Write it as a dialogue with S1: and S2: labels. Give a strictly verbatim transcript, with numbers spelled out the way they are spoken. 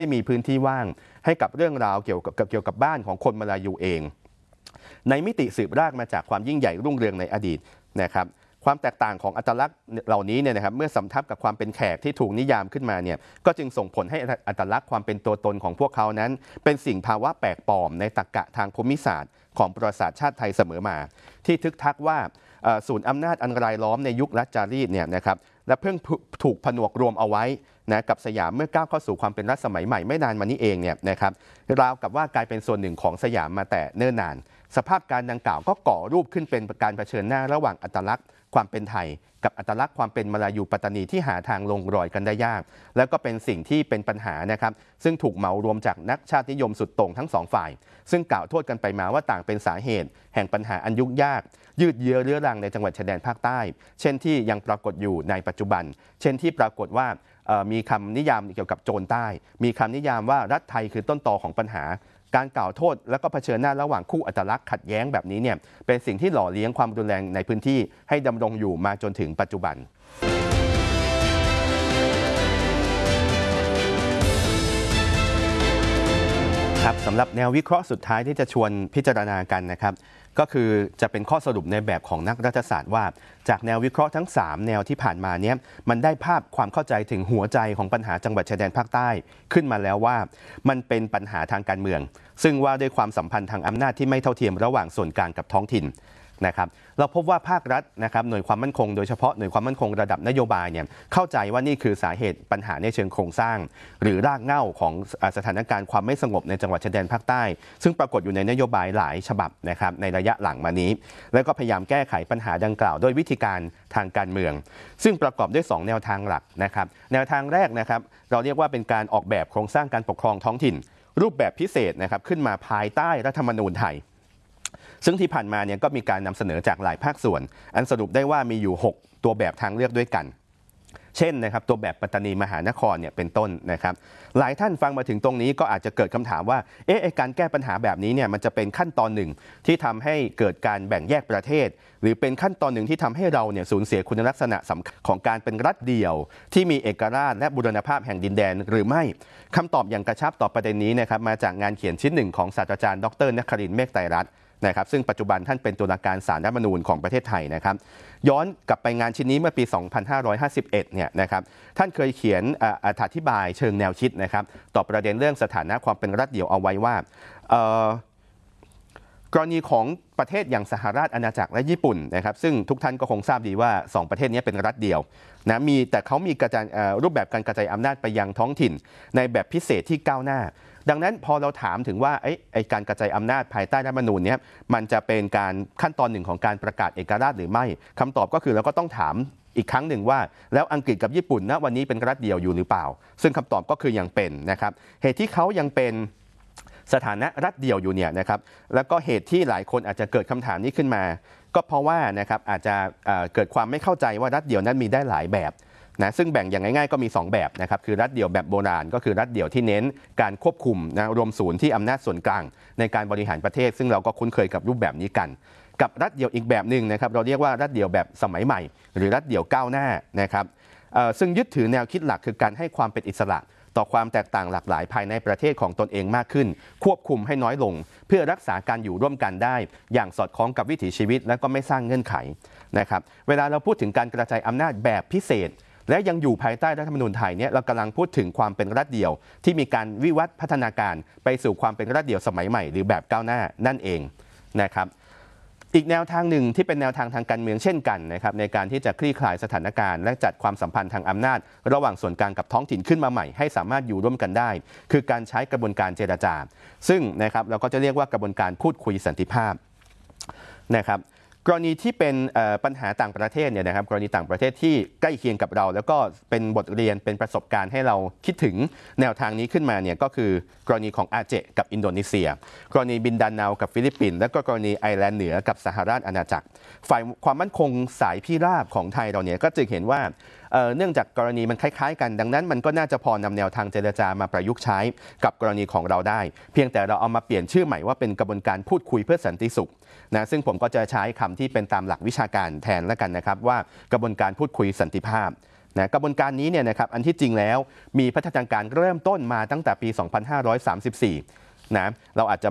S1: มีพื้นที่ว่างให้กับเรื่องราวเกี่ยวกับเกี่ยวกับบ้านของคนมาลายูเองในมิติสืบรากมาจากความยิ่งใหญ่รุ่งเรืองในอดีตนะครับความแตกต่างของอัตลักษณ์เหล่านี้เนี่ยนะครับเมื่อสำทับกับความเป็นแขกที่ถูกนิยามขึ้นมาเนี่ยก็จึงส่งผลให้อัตลักษณ์ความเป็นตัวตนของพวกเขานั้นเป็นสิ่งภาวะแปลกปลอมในตรรกะทางภูมิศาสตร์ของประวัติศาสตร์ชาติไทยเสมอมาที่ทึกทักว่าศูนย์อำนาจอันรายล้อมในยุครัชจารีตเนี่ยนะครับและเพิ่งถูกผนวกรวมเอาไว้นะกับสยามเมื่อก้าวเข้าสู่ความเป็นรัฐสมัยใหม่ไม่นานมานี้เองเนี่ยนะครับราวกับว่ากลายเป็นส่วนหนึ่งของสยามมาแต่เนิ่นนานสภาพการดังกล่าวก็ก่อรูปขึ้นเป็นการเผชิญหน้าระหว่างอัตลักษณ์ความเป็นไทยกับอัตลักษณ์ความเป็นมาลายูปัตตานีที่หาทางลงรอยกันได้ยากแล้วก็เป็นสิ่งที่เป็นปัญหานะครับซึ่งถูกเหมารวมจากนักชาตินิยมสุดโต่งทั้งสองฝ่ายซึ่งกล่าวโทษกันไปมาว่าต่างเป็นสาเหตุแห่งปัญหาอันยุ่งยากยืดเยื้อเรื้อรังในจังหวัดชายแดนภาคใต้เช่นที่ยังปรากฏอยู่ในปัจจุบันเช่นที่ปรากฏว่ามีคำนิยามเกี่ยวกับโจรใต้มีคำนิยามว่ารัฐไทยคือต้นตอของปัญหาการกล่าวโทษแล้วก็เผชิญหน้าระหว่างคู่อัตลักษณ์ขัดแย้งแบบนี้เนี่ยเป็นสิ่งที่หล่อเลี้ยงความรุนแรงในพื้นที่ให้ดำรงอยู่มาจนถึงปัจจุบันครับสำหรับแนววิเคราะห์สุดท้ายที่จะชวนพิจารณากันนะครับก็คือจะเป็นข้อสรุปในแบบของนักรัฐศาสตร์ว่าจากแนววิเคราะห์ทั้งสามแนวที่ผ่านมาเนี้ยมันได้ภาพความเข้าใจถึงหัวใจของปัญหาจังหวัดชายแดนภาคใต้ขึ้นมาแล้วว่ามันเป็นปัญหาทางการเมืองซึ่งว่าด้วยความสัมพันธ์ทางอำนาจที่ไม่เท่าเทียมระหว่างส่วนกลางกับท้องถิ่นนะครับเราพบว่าภาครัฐนะครับหน่วยความมั่นคงโดยเฉพาะหน่วยความมั่นคงระดับนโยบายเนี่ยเข้าใจว่านี่คือสาเหตุปัญหาในเชิงโครงสร้างหรือรากเหง้าของสถานการณ์ความไม่สงบในจังหวัดชายแดนภาคใต้ซึ่งปรากฏอยู่ในนโยบายหลายฉบับนะครับในระยะหลังมานี้แล้วก็พยายามแก้ไขปัญหาดังกล่าวด้วยวิธีการทางการเมืองซึ่งประกอบด้วยสองแนวทางหลักนะครับแนวทางแรกนะครับเราเรียกว่าเป็นการออกแบบโครงสร้างการปกครองท้องถิ่นรูปแบบพิเศษนะครับขึ้นมาภายใต้รัฐธรรมนูญไทยซึ่งที่ผ่านมาเนี่ยก็มีการนำเสนอจากหลายภาคส่วนอันสรุปได้ว่ามีอยู่หกตัวแบบทางเลือกด้วยกันเช่นนะครับตัวแบบปัตตานีมหานครเนี่ยเป็นต้นนะครับหลายท่านฟังมาถึงตรงนี้ก็อาจจะเกิดคำถามว่าเอ๊ะการแก้ปัญหาแบบนี้เนี่ยมันจะเป็นขั้นตอนหนึ่งที่ทำให้เกิดการแบ่งแยกประเทศหรือเป็นขั้นตอนหนึ่งที่ทำให้เราเนี่ยสูญเสียคุณลักษณะสำคัญของการเป็นรัฐเดี่ยวที่มีเอกราชและบูรณภาพแห่งดินแดนหรือไม่คำตอบอย่างกระชับต่อประเด็นนี้นะครับมาจากงานเขียนชิ้นหนึ่งของศาสตราจารย์ดร.นครินทร์เมฆไตรรัตน์นะครับซึ่งปัจจุบันท่านเป็นตุลาการศาลรัฐธรรมนูญของประเทศไทยนะครับย้อนกลับไปงานชิ้นนี้เมื่อปี สองพันห้าร้อยห้าสิบเอ็ด เนี่ยนะครับท่านเคยเขียนอธิบายเชิงแนวคิดนะครับต่อประเด็นเรื่องสถานะความเป็นรัฐเดี่ยวเอาไว้ว่ากรณีของประเทศอย่างสหราชอาณาจักรและญี่ปุ่นนะครับซึ่งทุกท่านก็คงทราบดีว่าสองประเทศนี้เป็นรัฐเดียวนะมีแต่เขามีกระจายรูปแบบการกระจายอำนาจไปยังท้องถิ่นในแบบพิเศษที่ก้าวหน้าดังนั้นพอเราถามถึงว่าไอ้ไอ้การกระจายอำนาจภายใต้รัฐธรรมนูญนี้มันจะเป็นการขั้นตอนหนึ่งของการประกาศเอกราชหรือไม่คำตอบก็คือเราก็ต้องถามอีกครั้งหนึ่งว่าแล้วอังกฤษกับญี่ปุ่นณวันนี้เป็นรัฐเดียวอยู่หรือเปล่าซึ่งคำตอบก็คือยังเป็นนะครับเหตุที่เขายังเป็นสถานะรัฐเดียวอยู่เนี่ยนะครับแล้วก็เหตุที่หลายคนอาจจะเกิดคำถามนี้ขึ้นมาก็เพราะว่านะครับอาจจะเกิดความไม่เข้าใจว่ารัฐเดียวนั้นมีได้หลายแบบนะซึ่งแบ่งอย่างง่ายๆก็มีสองแบบนะครับคือรัฐเดี่ยวแบบโบราณก็คือรัฐเดี่ยวที่เน้นการควบคุมนะรวมศูนย์ที่อำนาจส่วนกลางในการบริหารประเทศซึ่งเราก็คุ้นเคยกับรูปแบบนี้กันกับรัฐเดี่ยวอีกแบบหนึ่งนะครับเราเรียกว่ารัฐเดี่ยวแบบสมัยใหม่หรือรัฐเดี่ยวก้าวหน้านะครับซึ่งยึดถือแนวคิดหลักคือการให้ความเป็นอิสระต่อความแตกต่างหลากหลายภายในประเทศของตนเองมากขึ้นควบคุมให้น้อยลงเพื่อรักษาการอยู่ร่วมกันได้อย่างสอดคล้องกับวิถีชีวิตและก็ไม่สร้างเงื่อนไขนะครับเวลาเราพูดถึงการกระจายอำนาจแบบพิเศษและยังอยู่ภายใต้รัฐธรรมนูญไทยเนี่ยเรากำลังพูดถึงความเป็นรัฐเดี่ยวที่มีการวิวัฒน์พัฒนาการไปสู่ความเป็นรัฐเดี่ยวสมัยใหม่หรือแบบก้าวหน้านั่นเองนะครับอีกแนวทางหนึ่งที่เป็นแนวทางทางการเมืองเช่นกันนะครับในการที่จะคลี่คลายสถานการณ์และจัดความสัมพันธ์ทางอำนาจระหว่างส่วนกลางกับท้องถิ่นขึ้นมาใหม่ให้สามารถอยู่ร่วมกันได้คือการใช้กระบวนการเจรจาซึ่งนะครับเราก็จะเรียกว่ากระบวนการพูดคุยสันติภาพนะครับกรณีที่เป็นปัญหาต่างประเทศเนี่ยนะครับกรณีต่างประเทศที่ใกล้เคียงกับเราแล้วก็เป็นบทเรียนเป็นประสบการณ์ให้เราคิดถึงแนวทางนี้ขึ้นมาเนี่ยก็คือกรณีของอาเจกับอินโดนีเซียกรณีบินดานัลกับฟิลิปปินส์และก็กรณีไอร์แลนด์เหนือกับสหราชอาณาจักรฝ่ายความมั่นคงสายพิราบของไทยเราเนี่ยก็จึงเห็นว่าเนื่องจากกรณีมันคล้ายๆกันดังนั้นมันก็น่าจะพอนำแนวทางเจรจามาประยุกต์ใช้กับกรณีของเราได้เพียงแต่เราเอามาเปลี่ยนชื่อใหม่ว่าเป็นกระบวนการพูดคุยเพื่อสันติสุขนะซึ่งผมก็จะใช้คำที่เป็นตามหลักวิชาการแทนแล้วกันนะครับว่ากระบวนการพูดคุยสันติภาพนะกระบวนการนี้เนี่ยนะครับอันที่จริงแล้วมีพัฒนาการเริ่มต้นมาตั้งแต่ปี สองพันห้าร้อยสามสิบสี่ นะเราอาจจะ